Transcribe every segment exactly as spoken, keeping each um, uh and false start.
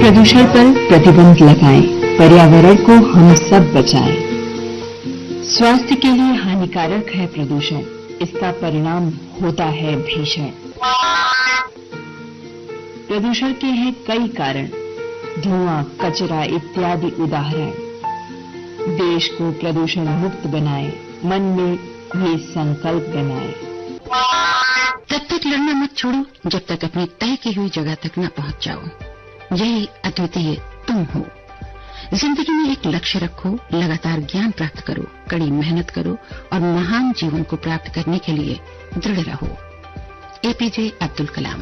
प्रदूषण पर प्रतिबंध लगाएं, पर्यावरण को हम सब बचाएं। स्वास्थ्य के लिए हानिकारक है प्रदूषण, इसका परिणाम होता है भीषण। प्रदूषण के हैं कई कारण, धुआं, कचरा इत्यादि उदाहरण। देश को प्रदूषण मुक्त बनाएं, मन में ये संकल्प बनाएं। तब तक लड़ना मत छोड़ो जब तक अपनी तय की हुई जगह तक न पहुंच जाओ। यही अद्वितीय तुम हो। जिंदगी में एक लक्ष्य रखो, लगातार ज्ञान प्राप्त करो, कड़ी मेहनत करो और महान जीवन को प्राप्त करने के लिए दृढ़ रहो। एपीजे अब्दुल कलाम।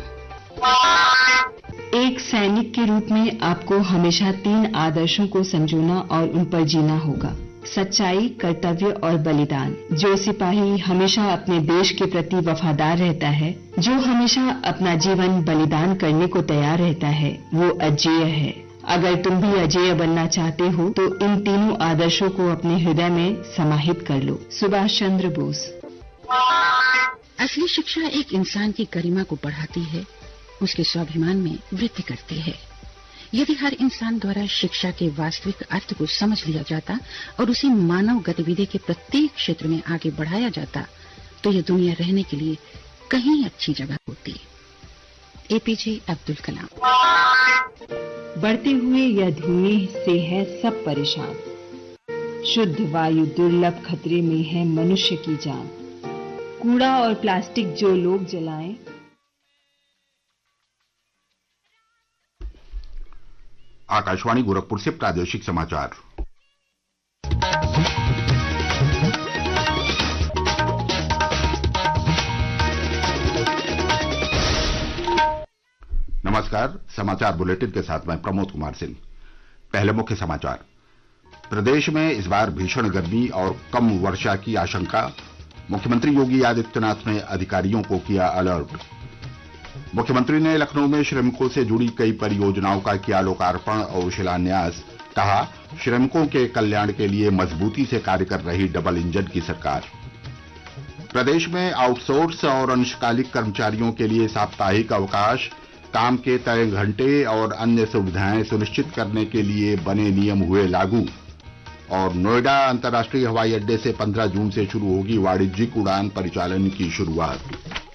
एक सैनिक के रूप में आपको हमेशा तीन आदर्शों को संजोना और उन पर जीना होगा: सच्चाई, कर्तव्य और बलिदान। जो सिपाही हमेशा अपने देश के प्रति वफादार रहता है, जो हमेशा अपना जीवन बलिदान करने को तैयार रहता है, वो अजेय है। अगर तुम भी अजेय बनना चाहते हो तो इन तीनों आदर्शों को अपने हृदय में समाहित कर लो। सुभाष चंद्र बोस। असली शिक्षा एक इंसान की गरिमा को बढ़ाती है, उसके स्वाभिमान में वृद्धि करती है। यदि हर इंसान द्वारा शिक्षा के वास्तविक अर्थ को समझ लिया जाता और उसे मानव गतिविधि के प्रत्येक क्षेत्र में आगे बढ़ाया जाता तो यह दुनिया रहने के लिए कहीं अच्छी जगह होती। एपीजे अब्दुल कलाम। बढ़ते हुए यह धुएं से है सब परेशान, शुद्ध वायु दुर्लभ खतरे में है मनुष्य की जान। कूड़ा और प्लास्टिक जो लोग जलाएं, आकाशवाणी गोरखपुर से प्रादेशिक समाचार। नमस्कार, समाचार बुलेटिन के साथ मैं प्रमोद कुमार सिंह। पहले मुख्य समाचार। प्रदेश में इस बार भीषण गर्मी और कम वर्षा की आशंका, मुख्यमंत्री योगी आदित्यनाथ ने अधिकारियों को किया अलर्ट। मुख्यमंत्री ने लखनऊ में श्रमिकों से जुड़ी कई परियोजनाओं का किया लोकार्पण और शिलान्यास। कहा, श्रमिकों के कल्याण के लिए मजबूती से कार्य कर रही डबल इंजन की सरकार। प्रदेश में आउटसोर्स और अंशकालिक कर्मचारियों के लिए साप्ताहिक अवकाश, काम के तय घंटे और अन्य सुविधाएं सुनिश्चित करने के लिए बने नियम हुए लागू। और नोएडा अंतर्राष्ट्रीय हवाई अड्डे से पंद्रह जून से शुरू होगी वाणिज्यिक उड़ान परिचालन की शुरुआत।